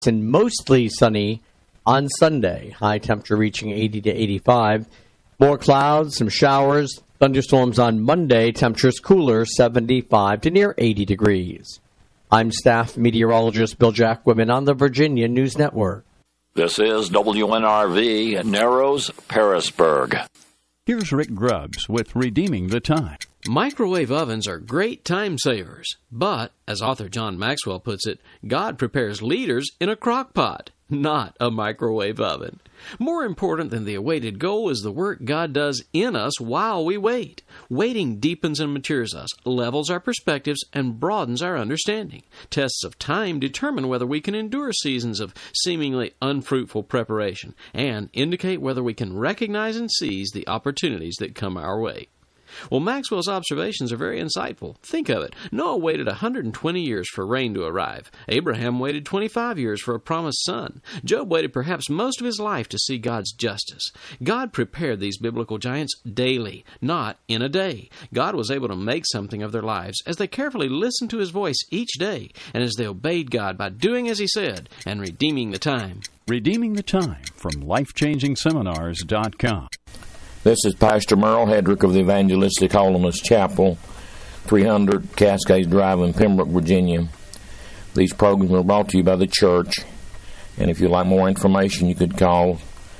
and mostly sunny on Sunday. High temperature reaching 80 to 85. More clouds, some showers, thunderstorms on Monday. Temperatures cooler, 75 to near 80 degrees. I'm staff meteorologist Bill Jacquemin on the Virginia News Network. This is WNRV, Narrows, Parisburg. Here's Rick Grubbs with Redeeming the Time. Microwave ovens are great time savers, but, as author John Maxwell puts it, God prepares leaders in a crock pot, not a microwave oven. More important than the awaited goal is the work God does in us while we wait. Waiting deepens and matures us, levels our perspectives, and broadens our understanding. Tests of time determine whether we can endure seasons of seemingly unfruitful preparation, and indicate whether we can recognize and seize the opportunities that come our way. Well, Maxwell's observations are very insightful. Think of it. Noah waited 120 years for rain to arrive. Abraham waited 25 years for a promised son. Job waited perhaps most of his life to see God's justice. God prepared these biblical giants daily, not in a day. God was able to make something of their lives as they carefully listened to His voice each day, and as they obeyed God by doing as He said and redeeming the time. Redeeming the Time from LifeChangingSeminars.com. This is Pastor Merle Hedrick of the Evangelistic Holiness Chapel, 300 Cascades Drive in Pembroke, Virginia. These programs are brought to you by the church, and if you'd like more information, you could call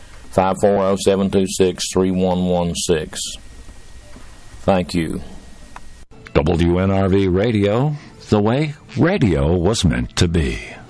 540-726-3116. Thank you. WNRV Radio, the way radio was meant to be.